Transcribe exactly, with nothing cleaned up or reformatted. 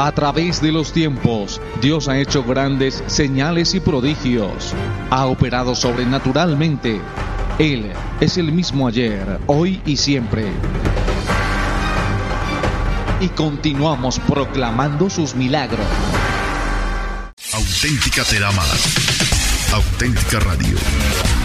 A través de los tiempos, Dios ha hecho grandes señales y prodigios. Ha operado sobrenaturalmente. Él es el mismo ayer, hoy y siempre. Y continuamos proclamando sus milagros. Auténtica te da más. Auténtica Radio.